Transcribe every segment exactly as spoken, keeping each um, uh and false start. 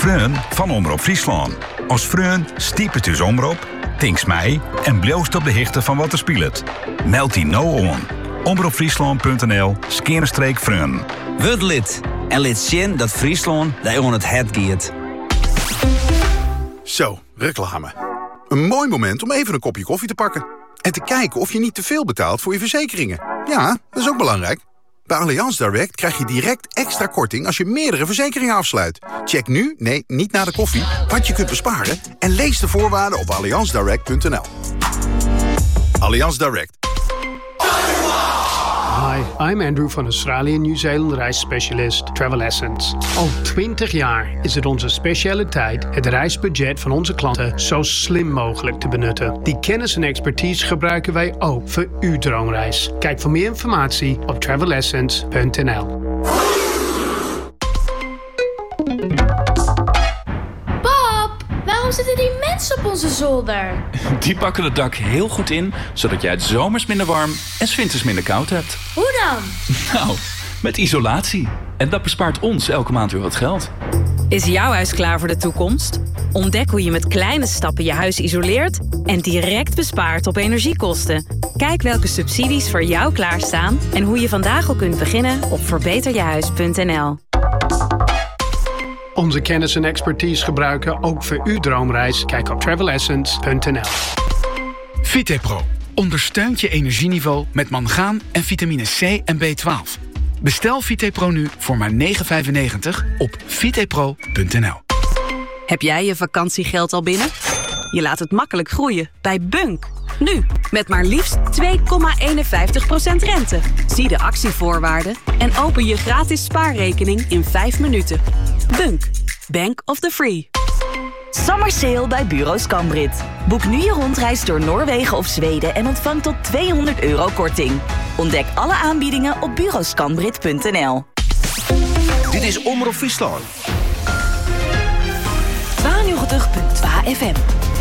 Freun van Omroep Friesland. Als Freun stiepet uw omroep, tinks mij en bloost op de hichte van wat er speelt. Meld die nou aan. omroepfriesland.nl skerenstreek Freun. Word lid en lid zien dat Friesland daar aan het het giet. Zo, reclame. Een mooi moment om even een kopje koffie te pakken. En te kijken of je niet te veel betaalt voor je verzekeringen. Ja, dat is ook belangrijk. Bij Allianz Direct krijg je direct extra korting als je meerdere verzekeringen afsluit. Check nu, nee, niet na de koffie, wat je kunt besparen en lees de voorwaarden op allianz direct punt n l. Allianz Direct. Hi, I'm Andrew van Australië Nieuw-Zeeland reisspecialist Travel Essence. Al twintig jaar is het onze specialiteit het reisbudget van onze klanten zo slim mogelijk te benutten. Die kennis en expertise gebruiken wij ook voor uw droomreis. Kijk voor meer informatie op travel essence punt n l. Waarom zitten die mensen op onze zolder? Die pakken het dak heel goed in, zodat jij het zomers minder warm en 's winters minder koud hebt. Hoe dan? Nou, met isolatie. En dat bespaart ons elke maand weer wat geld. Is jouw huis klaar voor de toekomst? Ontdek hoe je met kleine stappen je huis isoleert en direct bespaart op energiekosten. Kijk welke subsidies voor jou klaarstaan en hoe je vandaag al kunt beginnen op verbeter je huis punt n l. Onze kennis en expertise gebruiken ook voor uw droomreis. Kijk op travel essence punt n l. Vitepro ondersteunt je energieniveau met mangaan en vitamine C en B twaalf. Bestel Vitepro nu voor maar negen vijfennegentig op vitepro punt n l. Heb jij je vakantiegeld al binnen? Je laat het makkelijk groeien bij Bunk. Nu, met maar liefst twee komma eenenvijftig procent rente. Zie de actievoorwaarden en open je gratis spaarrekening in vijf minuten. Bunk, Bank of the Free. Summer sale bij Bureau Scambrit. Boek nu je rondreis door Noorwegen of Zweden en ontvang tot tweehonderd euro korting. Ontdek alle aanbiedingen op bureau scambrit punt n l. Dit is Omroep Friesland. tweeënnegentig komma twee F M.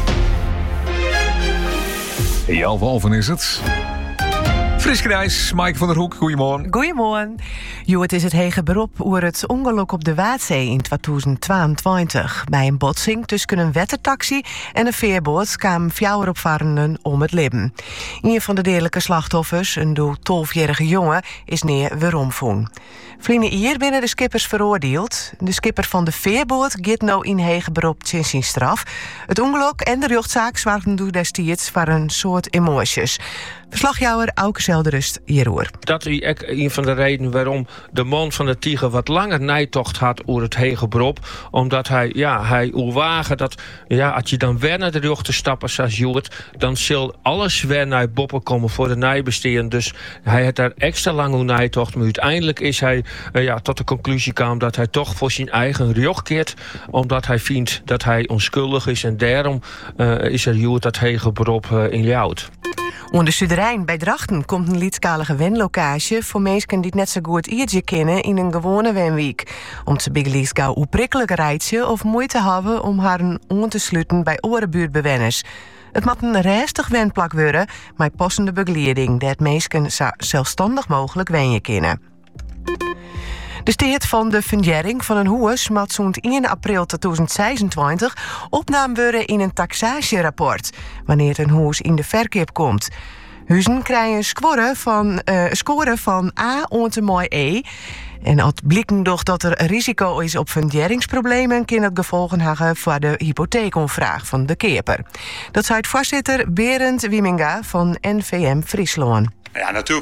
Ja, Walven is het. Fris Reis, Mike van der Hoek, goedemorgen. Goedemorgen. Jo, het is het hege beroep over het ongeluk op de Waadzee in tweeduizend tweeëntwintig. Bij een botsing tussen een wettertaxi en een veerboot kwamen vier opvarenden om het leven. Een van de dierlijke slachtoffers, een door tolfjarige jongen, is neer weer omvoen. Vliegen hier binnen de skippers veroordeeld. De skipper van de veerboot gaat nou in hege beroep sinds zijn straf. Het ongeluk en de rechtszaak zorgden door destijds voor een soort emoties. Verslagjouwer Auke Zelderust hierover. Dat is ook een van de redenen waarom de man van de Tiger wat langer nijtocht had over het hege beroep. Omdat hij, ja, hij wagen dat, ja, als je dan weer naar de rechter stappen zoals Joert, dan zal alles weer naar boppen komen voor de nijbesteden. Dus hij had daar extra lang over nijtocht. Maar uiteindelijk is hij uh, ja, tot de conclusie kwam dat hij toch voor zijn eigen rioch keert. Omdat hij vindt dat hij onschuldig is. En daarom uh, is er Joert dat hege beroep uh, in Ljouwt. Onder Suderijn bij Drachten komt een liedskalige wenlokage voor mensen die het net zo goed iertje kennen in een gewone wenweek. Om te begelees gauw hoe prikkelijk rijtje of moeite hebben om haar aan te sluiten bij orenbuurtbewoners. Het moet een restig wenplak worden, maar passende begeleiding dat mensen zo zelfstandig mogelijk wenje kennen. De steert van de fundering van een huis moet zo'n eerste april tweeduizend zesentwintig opname worden in een taxatierapport, wanneer een huis in de verkoop komt. Huizen krijgen een score van, uh, score van A onte mooi E. En als blijkt toch dat er risico is op funderingsproblemen, kan het gevolgen hebben voor de hypotheekonvraag van de keper. Dat zei het voorzitter Berend Wieminga van N V M Friesland. Ja, natuurlijk